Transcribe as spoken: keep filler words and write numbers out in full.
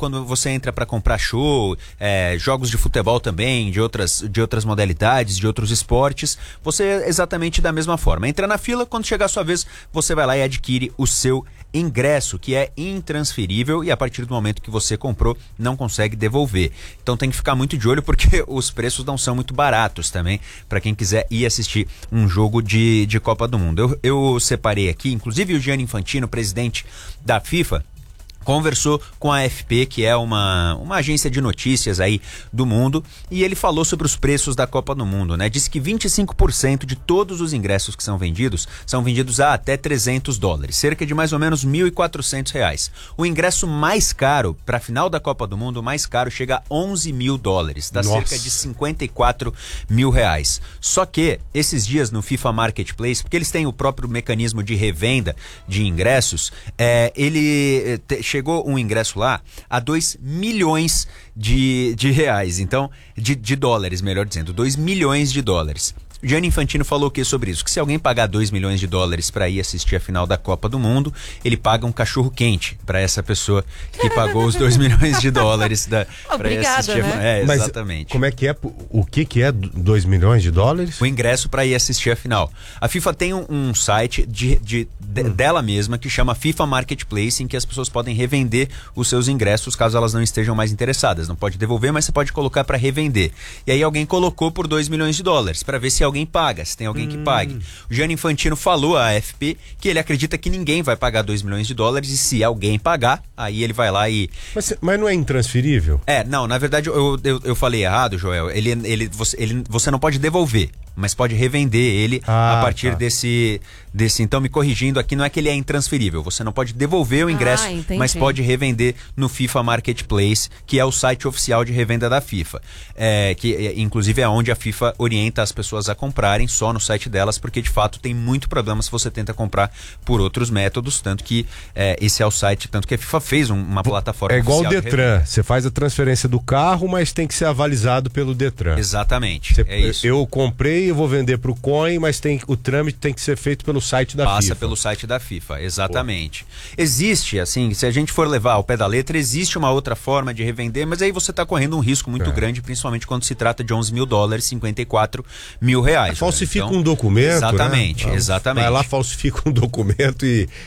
quando você entra para comprar show, é, jogos de futebol também, de outras, de outras modalidades, de outros esportes, você é exatamente da mesma forma. Entra na fila, quando chegar a sua vez, você vai lá e adquire o seu ingresso, que é intransferível, e a partir do momento que você comprou, não consegue devolver. Então tem que ficar muito de olho, porque os preços não são muito baratos também, para quem quiser ir assistir um jogo de, de Copa do Mundo. Eu, eu separei aqui, inclusive o Gianni Infantino, presidente da FIFA, conversou com a A F P, que é uma, uma agência de notícias aí do mundo, e ele falou sobre os preços da Copa do Mundo, né? Disse que vinte e cinco por cento de todos os ingressos que são vendidos são vendidos a até trezentos dólares, cerca de mais ou menos mil e quatrocentos reais. O ingresso mais caro para a final da Copa do Mundo, o mais caro, chega a onze mil dólares, dá Nossa. cerca de cinquenta e quatro mil reais. Só que esses dias no FIFA Marketplace, porque eles têm o próprio mecanismo de revenda de ingressos, é, ele te, chegou um ingresso lá a dois milhões de, de reais, então, de, de dólares, melhor dizendo, dois milhões de dólares. Gianni Infantino falou o que sobre isso? Que se alguém pagar dois milhões de dólares para ir assistir a final da Copa do Mundo, ele paga um cachorro quente para essa pessoa que pagou os dois milhões de dólares da, para ir assistir. Né? É, Mas exatamente. como é que é? O que que é dois milhões de dólares? O ingresso para ir assistir a final. A FIFA tem um, um site de, de, de, hum. dela mesma que chama FIFA Marketplace, em que as pessoas podem revender os seus ingressos caso elas não estejam mais interessadas. Não pode devolver, mas você pode colocar para revender. E aí alguém colocou por dois milhões de dólares para ver se alguém paga, se tem alguém hum. que pague. O Gianni Infantino falou à A F P que ele acredita que ninguém vai pagar dois milhões de dólares, e se alguém pagar, aí ele vai lá e... Mas, mas não é intransferível? É, não, na verdade eu, eu, eu falei errado, Joel. Ele, ele, você, ele, você não pode devolver, mas pode revender ele ah, a partir tá. desse, desse... Então, me corrigindo aqui, não é que ele é intransferível. Você não pode devolver o ingresso, ah, mas pode revender no FIFA Marketplace, que é o site oficial de revenda da FIFA. É, que, inclusive, é onde a FIFA orienta as pessoas a comprarem, só no site delas, porque, de fato, tem muito problema se você tenta comprar por outros métodos, tanto que é, esse é o site, tanto que a FIFA fez um, uma plataforma oficial. É igual oficial o Detran. Você faz a transferência do carro, mas tem que ser avalizado pelo Detran. Exatamente. Cê, é isso. Eu comprei, eu vou vender pro Coin, mas tem, o trâmite tem que ser feito pelo site da Passa FIFA. Passa pelo site da FIFA, exatamente. Pô. Existe, assim, se a gente for levar ao pé da letra, existe uma outra forma de revender, mas aí você está correndo um risco muito é. grande, principalmente quando se trata de onze mil dólares, cinquenta e quatro mil reais. É, falsifica então, um documento, Exatamente, né? exatamente. Vai lá, falsifica um documento e,